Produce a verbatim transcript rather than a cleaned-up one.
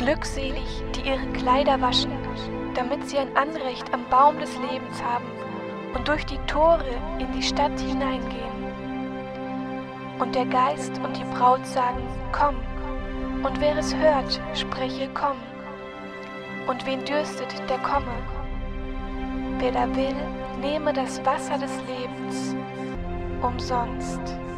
Glückselig, die ihre Kleider waschen, damit sie ein Anrecht am Baum des Lebens haben und durch die Tore in die Stadt hineingehen. Und der Geist und die Braut sagen, komm, und wer es hört, spreche, komm. Und wen dürstet, der komme. Wer da will, nehme das Wasser des Lebens umsonst.